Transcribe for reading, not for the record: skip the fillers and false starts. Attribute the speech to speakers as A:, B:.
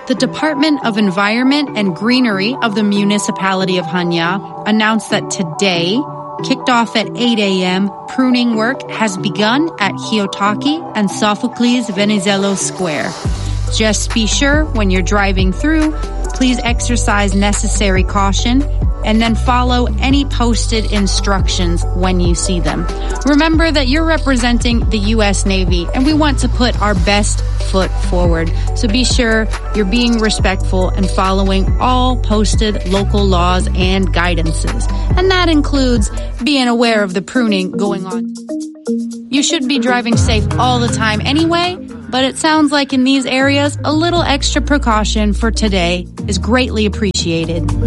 A: The Department of Environment and Greenery of the Municipality of Hanya announced that today, kicked off at 8 a.m., pruning work has begun at Hiyotaki and Sophocles Venizelos Square. Just be sure when you're driving through, please exercise necessary caution and then follow any posted instructions when you see them. Remember that you're representing the U.S. Navy and we want to put our best foot forward. So be sure you're being respectful and following all posted local laws and guidances. And that includes being aware of the pruning going on. You should be driving safe all the time anyway, but it sounds like in these areas, a little extra precaution for today is greatly appreciated.